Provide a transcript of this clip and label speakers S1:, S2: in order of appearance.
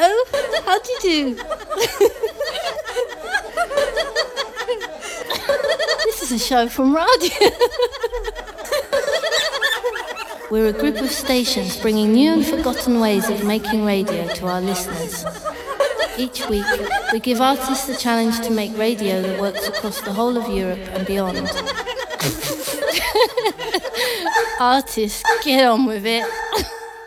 S1: Hello, how do you do? This is a show from radio. We're a group of stations bringing new and forgotten ways of making radio to our listeners. Each week, we give artists the challenge to make radio that works across the whole of Europe and beyond. Artists, get on with it.